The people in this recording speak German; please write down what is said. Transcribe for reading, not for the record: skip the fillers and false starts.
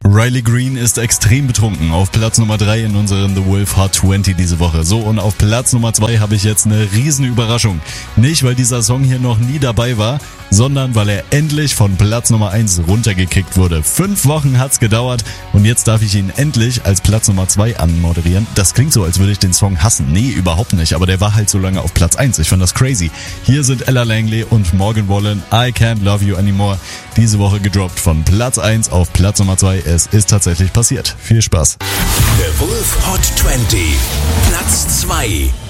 Riley Green ist extrem betrunken. Auf Platz Nummer 3 in unseren The Wolf Hot 20 diese Woche. So, und auf Platz Nummer 2 habe ich jetzt eine riesen Überraschung. Nicht, weil dieser Song hier noch nie dabei war, sondern weil er endlich von Platz Nummer 1 runtergekickt wurde. 5 Wochen hat's gedauert und jetzt darf ich ihn endlich als Platz Nummer 2 anmoderieren. Das klingt so, als würde ich den Song hassen. Nee, überhaupt nicht, aber der war halt so lange auf Platz 1. Ich fand das crazy. Hier sind Ella Langley und Morgan Wallen, I Can't Love You Anymore. Diese Woche gedroppt von Platz 1 auf Platz Nummer 2. Es ist tatsächlich passiert. Viel Spaß. The Wolf Hot 20, Platz 2.